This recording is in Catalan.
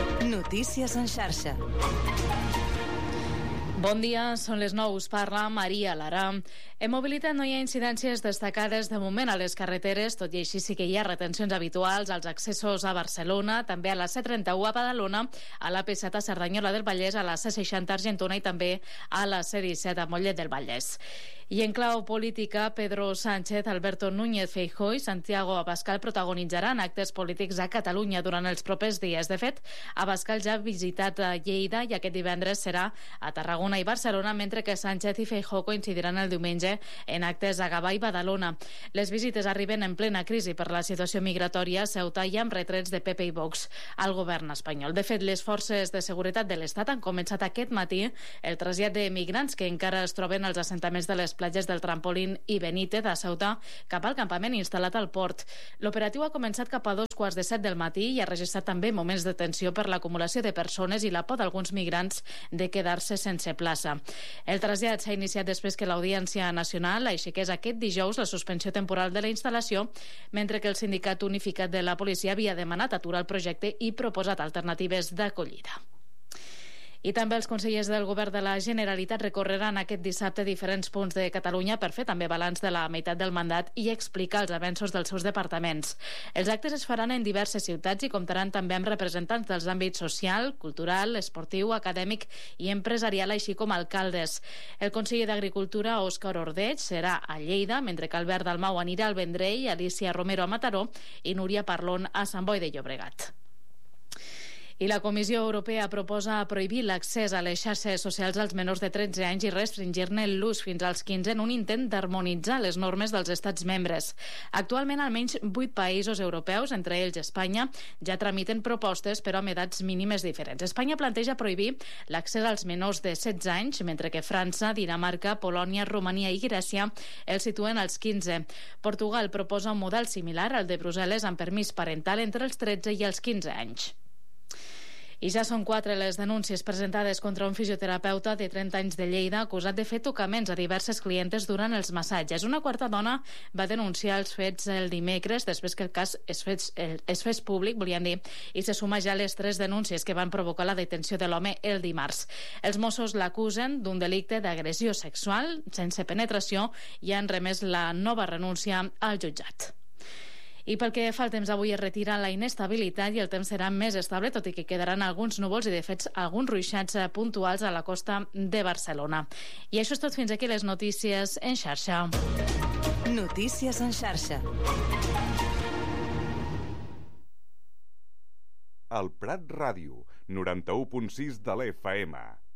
Notícies en xarxa. Bon dia, són les 9, us parla Maria Lara. En mobilitat no hi ha incidències destacades de moment a les carreteres, tot i així sí que hi ha retencions habituals als accessos a Barcelona, també a la C31 a Badalona, a la P7 a Cerdanyola del Vallès, a la C60 a Argentona i també a la C17 a Mollet del Vallès. I en clau política, Pedro Sánchez, Alberto Núñez Feijóo i Santiago Abascal protagonitzaran actes polítics a Catalunya durant els propers dies. De fet, Abascal ja ha visitat a Lleida i aquest divendres serà a Tarragona i Barcelona, mentre que Sánchez i Feijóo coincidiran el diumenge en actes a Gavà i Badalona. Les visites arriben en plena crisi per la situació migratòria a Ceuta i amb retrets de PP i Vox al govern espanyol. De fet, les forces de seguretat de l'Estat han començat aquest matí el trasllat de migrants que encara es troben als assentaments de les platges del Trampolín i Benítez a Ceuta cap al campament instal·lat al port. L'operatiu ha començat cap a 2:15 del matí i ha registrat també moments de tensió per l'acumulació de persones i la por d'alguns migrants de quedar-se sense plaça. El trasllat s'ha iniciat després que l'Audiència Nacional aixequés aquest dijous la suspensió temporal de la instal·lació, mentre que el Sindicat Unificat de la Policia havia demanat aturar el projecte i proposat alternatives d'acollida. I també els consellers del Govern de la Generalitat recorreran aquest dissabte diferents punts de Catalunya per fer també balanç de la meitat del mandat i explicar els avenços dels seus departaments. Els actes es faran en diverses ciutats i comptaran també amb representants dels àmbits social, cultural, esportiu, acadèmic i empresarial, així com alcaldes. El conseller d'Agricultura, Òscar Ordeig, serà a Lleida, mentre que Albert Dalmau anirà al Vendrell, Alicia Romero a Mataró i Núria Parlon a Sant Boi de Llobregat. I la Comissió Europea proposa prohibir l'accés a les xarxes socials als menors de 13 anys i restringir-ne l'ús fins als 15 en un intent d'harmonitzar les normes dels estats membres. Actualment, almenys 8 països europeus, entre ells Espanya, ja tramiten propostes però amb edats mínimes diferents. Espanya planteja prohibir l'accés als menors de 16 anys, mentre que França, Dinamarca, Polònia, Romania i Grècia els situen als 15. Portugal proposa un model similar al de Brussel·les amb permís parental entre els 13 i els 15 anys. I ja són 4 les denúncies presentades contra un fisioterapeuta de 30 anys de Lleida acusat de fer tocaments a diverses clientes durant els massatges. Una quarta dona va denunciar els fets el dimecres després que el cas es fes públic, volien dir, i se suma ja les 3 denúncies que van provocar la detenció de l'home el dimarts. Els Mossos l'acusen d'un delicte d'agressió sexual sense penetració i han remès la nova renúncia al jutjat. I pel que fa al temps, avui es retira la inestabilitat i el temps serà més estable, tot i que quedaran alguns núvols i, de fet, alguns ruixats puntuals a la costa de Barcelona. I això és tot, fins aquí les notícies en xarxa. Notícies en xarxa. El Prat Ràdio, 91.6 de l'FM.